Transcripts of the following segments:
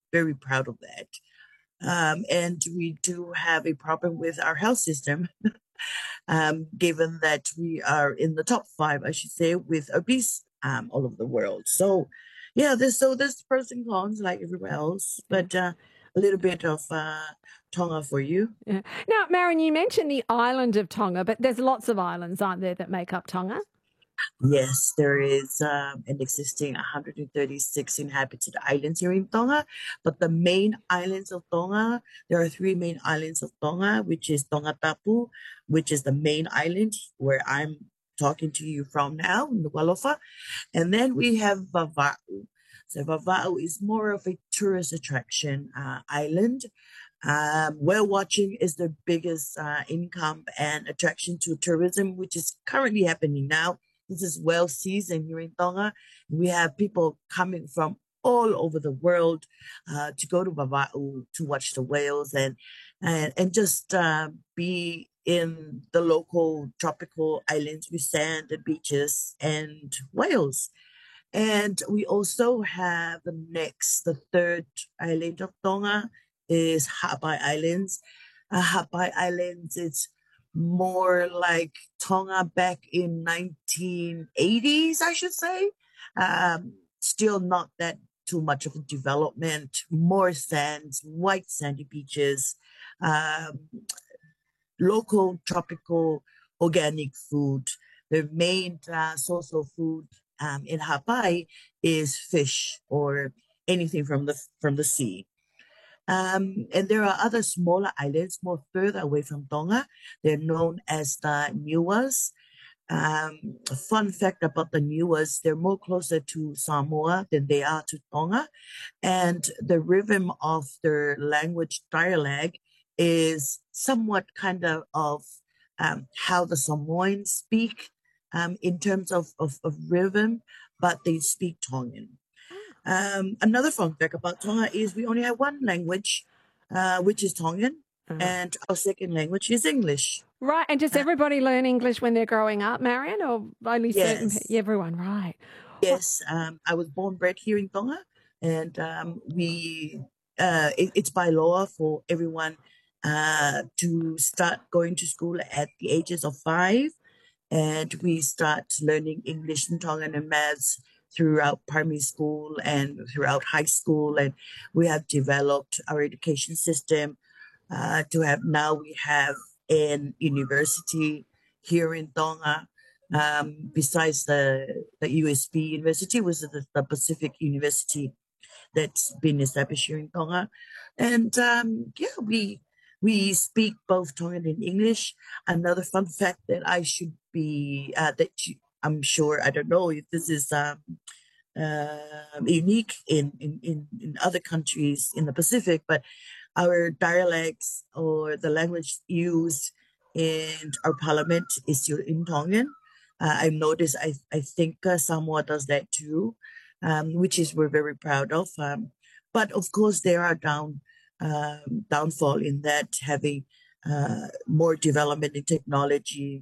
very proud of that. And we do have a problem with our health system, given that we are in the top five, I should say, with obese all over the world. So, yeah, there's pros and cons like everywhere else, but a little bit of Tonga for you. Yeah. Now, Marion, you mentioned the island of Tonga, but there's lots of islands, aren't there, that make up Tonga? Yes, there is an existing 136 inhabited islands here in Tonga, but the main islands of Tonga, there are three main islands of Tonga, which is Tonga Tapu, which is the main island where I'm talking to you from now, Nuku'alofa, and then we have Vava'u. So Vava'u is more of a tourist attraction island. Whale watching is the biggest income and attraction to tourism, which is currently happening now. This is whale season here in Tonga. We have people coming from all over the world to go to Vava'u to watch the whales and just be in the local tropical islands with sand and beaches and whales. And we also have the third island of Tonga is Ha'apai Islands. Ha'apai Islands, it's more like Tonga back in 1980s, I should say. Still not that too much of a development, more sands, white sandy beaches, um, local tropical organic food. The main source of food in Hawaii is fish or anything from the sea. And there are other smaller islands more further away from Tonga. They're known as the Niuas. A fun fact about the Niuas, they're more closer to Samoa than they are to Tonga. And the rhythm of their language dialect is somewhat kind of how the Samoans speak in terms of rhythm, but they speak Tongan. Another fun fact about Tonga is we only have one language, which is Tongan, and our second language is English. Right. And does everybody learn English when they're growing up, Marion, or only certain Yes, everyone? Right. yes. I was born bred here in Tonga, and it's by law for everyone to start going to school at the ages of 5, and we start learning English and Tongan and maths throughout primary school and throughout high school, and we have developed our education system to have now we have an university here in Tonga. Besides the USB University, was the Pacific University that's been established here in Tonga. And yeah, we speak both Tongan and English. Another fun fact that I should be I'm sure I don't know if this is unique in other countries in the Pacific, but our dialects or the language used in our parliament is still in Tongan. I've noticed, I think Samoa does that too, which is we're very proud of. But of course, there are downfall in that having more development in technology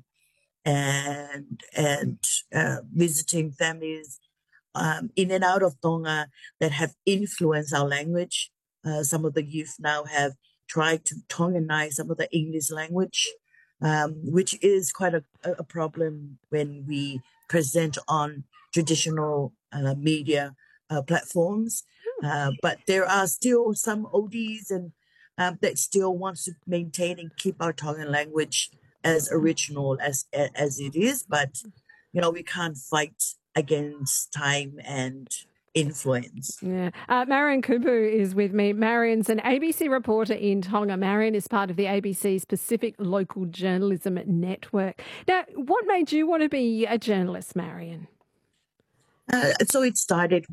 and visiting families in and out of Tonga that have influenced our language. Some of the youth now have tried to Tonganize some of the English language, which is quite a problem when we present on traditional media platforms. But there are still some ODs and that still wants to maintain and keep our Tongan language as original as it is. But we can't fight against time and influence. Yeah. Marion Kupu is with me. Marion's an ABC reporter in Tonga. Marion is part of the ABC's Pacific Local Journalism Network. Now, what made you want to be a journalist, Marion? So it started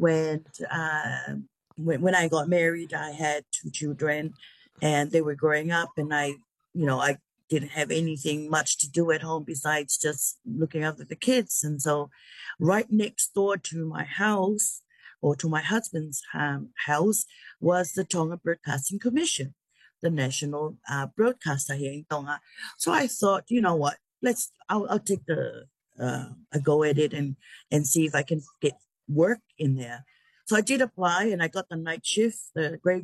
when I got married. I had 2 children, and they were growing up, and I didn't have anything much to do at home besides just looking after the kids. And so, right next door to my house, or to my husband's house, was the Tonga Broadcasting Commission, the national broadcaster here in Tonga. So I thought, you know what, I'll take a go at it and see if I can get work in there. So I did apply, and I got the night shift, the graveyard